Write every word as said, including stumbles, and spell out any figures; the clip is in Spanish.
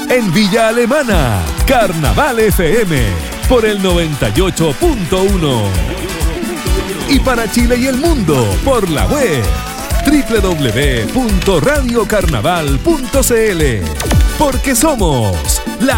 En Villa Alemana, Carnaval F M, por el noventa y ocho punto uno. Y para Chile y el mundo, por la web, doble u doble u doble u punto radio carnaval punto c l. Porque somos la